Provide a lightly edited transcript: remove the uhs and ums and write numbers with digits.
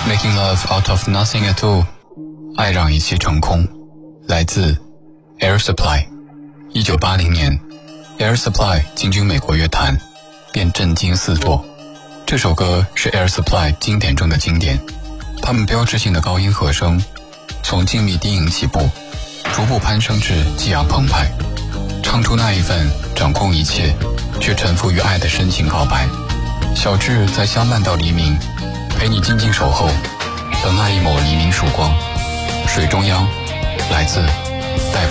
Making love out of nothing at all， 爱让一切成空，来自 Air Supply。 1980年 Air Supply 进军美国乐坛，便震惊四座。这首歌是 Air Supply 经典中的经典，他们标志性的高音和声从静谧低吟起步，逐步攀升至激昂澎湃，唱出那一份掌控一切却臣服于爱的深情告白。小智在相伴到黎明，陪你静静守候，等那一抹黎明曙光。水中央，来自戴